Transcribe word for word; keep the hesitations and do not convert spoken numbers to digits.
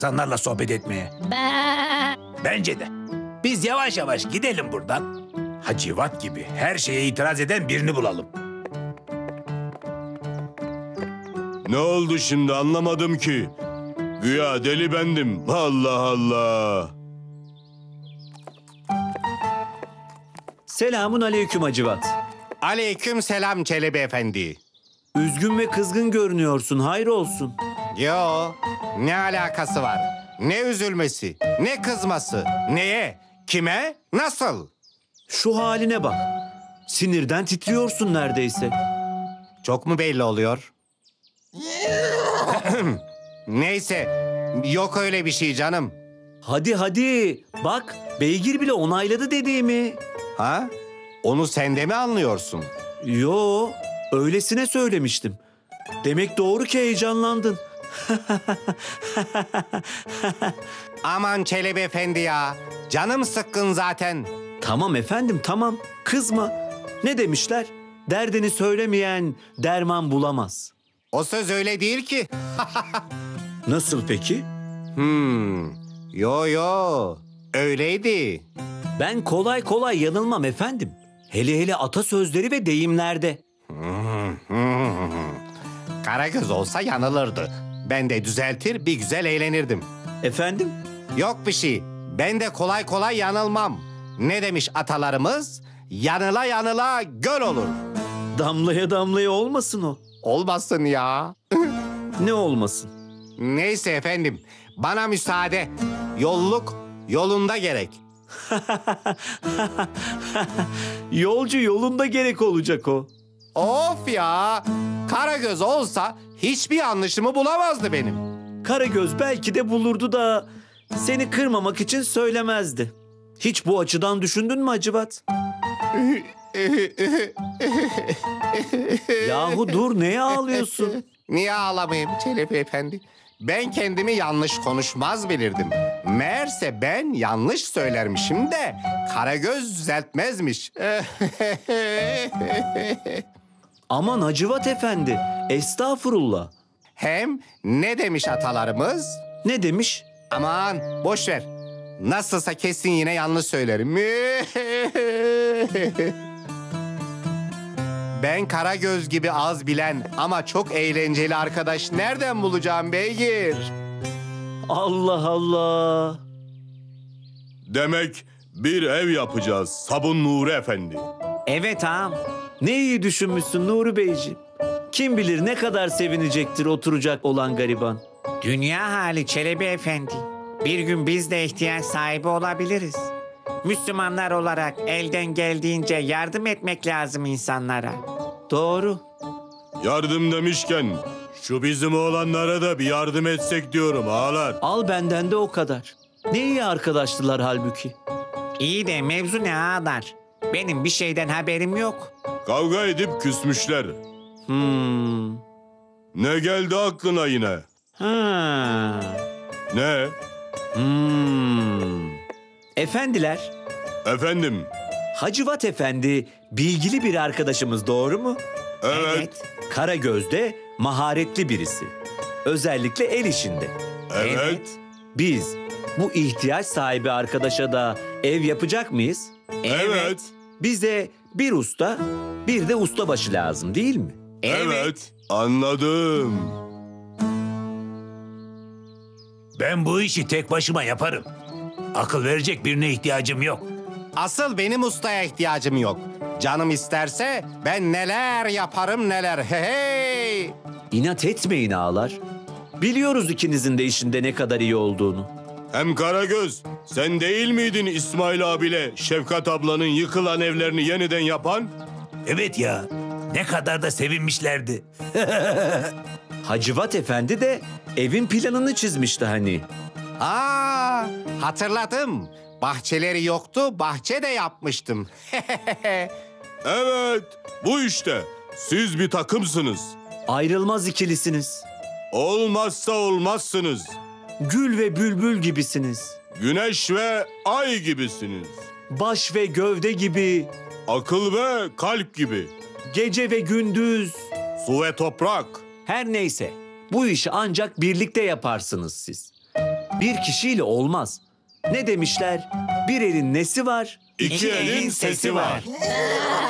insanlarla sohbet etmeye. Bence de. Biz yavaş yavaş gidelim buradan. Hacivat gibi her şeye itiraz eden birini bulalım. Ne oldu şimdi anlamadım ki. Güya deli bendim. Allah Allah. Selamun aleyküm Hacivat. Aleyküm selam Çelebi Efendi. Üzgün ve kızgın görünüyorsun, hayrolsun. Yo, ne alakası var? Ne üzülmesi, ne kızması, neye, kime, nasıl? Şu haline bak. Sinirden titriyorsun neredeyse. Çok mu belli oluyor? Neyse, yok öyle bir şey canım. Hadi hadi. Bak, beygir bile onayladı dediğimi. Ha? Onu sen de mi anlıyorsun? Yo, öylesine söylemiştim. Demek doğru ki heyecanlandın. Aman Çelebi Efendi ya, canım sıkkın zaten. Tamam efendim, tamam. Kızma. Ne demişler? Derdini söylemeyen derman bulamaz. O söz öyle değil ki. Nasıl peki? Hmm, yo yo, öyleydi. Ben kolay kolay yanılmam efendim. Hele hele atasözleri ve deyimlerde. Karagöz olsa yanılırdı. Ben de düzeltir, bir güzel eğlenirdim. Efendim? Yok bir şey. Ben de kolay kolay yanılmam. Ne demiş atalarımız? Yanıla yanıla göl olur. Damlaya damlaya olmasın o. Olmasın ya. Ne olmasın? Neyse efendim. Bana müsaade. Yolluk yolunda gerek. Yolcu yolunda gerek olacak o. Of ya. Karagöz olsa hiçbir yanlışımı bulamazdı benim. Karagöz belki de bulurdu da seni kırmamak için söylemezdi. Hiç bu açıdan düşündün mü Hacivat? Yahu dur, neye ağlıyorsun? Niye ağlamayayım Çelebi Efendi? Ben kendimi yanlış konuşmaz bilirdim. Meğerse ben yanlış söylermişim de Karagöz düzeltmezmiş. Aman Hacivat Efendi, estağfurullah. Hem ne demiş atalarımız? Ne demiş? Aman boş ver. Nasılsa kesin yine yanlış söylerim. Ben Karagöz gibi az bilen ama çok eğlenceli arkadaş nereden bulacağım beygir? Allah Allah. Demek bir ev yapacağız Sabun Nuri Efendi. Evet ağam. Ne iyi düşünmüşsün Nuri Beyciğim. Kim bilir ne kadar sevinecektir oturacak olan gariban. Dünya hali Çelebi Efendi. Bir gün biz de ihtiyaç sahibi olabiliriz. Müslümanlar olarak elden geldiğince yardım etmek lazım insanlara. Doğru. Yardım demişken şu bizim oğlanlara da bir yardım etsek diyorum ağalar. Al benden de o kadar. Ne iyi arkadaştılar halbuki. İyi de mevzu ne ağalar? Benim bir şeyden haberim yok. Kavga edip küsmüşler. Hmm. Ne geldi aklına yine? Ha. Ne? Hmm. Efendiler, Efendim? Hacivat Efendi bilgili bir arkadaşımız, doğru mu? Evet. Karagöz de maharetli birisi. Özellikle el işinde. Evet. Biz bu ihtiyaç sahibi arkadaşa da ev yapacak mıyız? Evet. Bize bir usta, bir de ustabaşı lazım değil mi? Evet. Anladım. Ben bu işi tek başıma yaparım. Akıl verecek birine ihtiyacım yok. Asıl benim ustaya ihtiyacım yok. Canım isterse ben neler yaparım neler. Hey hey. İnat etmeyin ağalar. Biliyoruz ikinizin de işinde ne kadar iyi olduğunu. Hem Karagöz, sen değil miydin İsmail abiyle Şefkat ablanın yıkılan evlerini yeniden yapan? Evet ya, ne kadar da sevinmişlerdi. Hacivat Efendi de evin planını çizmişti hani. Aa, hatırladım. Bahçeleri yoktu, bahçe de yapmıştım. Evet, bu işte. Siz bir takımsınız. Ayrılmaz ikilisiniz. Olmazsa olmazsınız. Gül ve bülbül gibisiniz. Güneş ve ay gibisiniz. Baş ve gövde gibi. Akıl ve kalp gibi. Gece ve gündüz. Su ve toprak. Her neyse, bu işi ancak birlikte yaparsınız siz. bir kişiyle olmaz. Ne demişler? Bir elin nesi var? İki elin sesi var.